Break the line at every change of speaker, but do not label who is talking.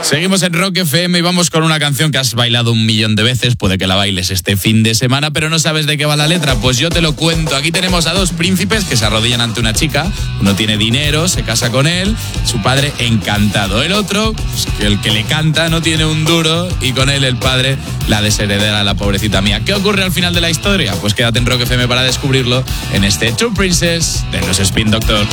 Seguimos en Rock FM y vamos con una canción que has bailado 1.000.000 de veces. Puede que la bailes este fin de semana, pero no sabes de qué va la letra. Pues yo te lo cuento. Aquí tenemos a dos príncipes que se arrodillan ante una chica. Uno tiene dinero, se casa con él, su padre encantado. El otro, pues, el que le canta, no tiene un duro y con él el padre la desheredera a la pobrecita mía. ¿Qué ocurre al final de la historia? Pues quédate en Rock FM para descubrirlo en este Two Princes de los Spin Doctors.